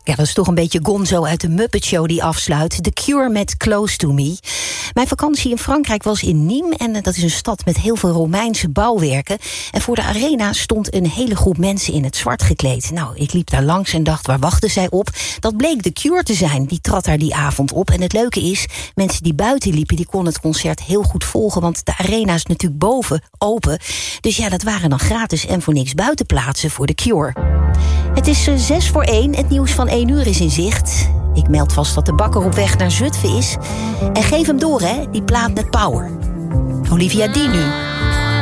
Ja, dat is toch een beetje Gonzo uit de Muppet Show die afsluit. The Cure met Close to Me. Mijn vakantie in Frankrijk was in Nîmes. En dat is een stad met heel veel Romeinse bouwwerken. En voor de arena stond een hele groep mensen in het zwart gekleed. Nou, ik liep daar langs en dacht, waar wachten zij op? Dat bleek The Cure te zijn. Die trad daar die avond op. En het leuke is, mensen die buiten liepen, die konden het concert heel goed volgen. Want de arena is natuurlijk boven open. Dus ja, dat waren dan gratis en voor niks buitenplaatsen voor The Cure. Het is 1:06. Het nieuws van 1 uur is in zicht. Ik meld vast dat de bakker op weg naar Zutphen is. En geef hem door, hè, die plaat met Power. Olivia D nu.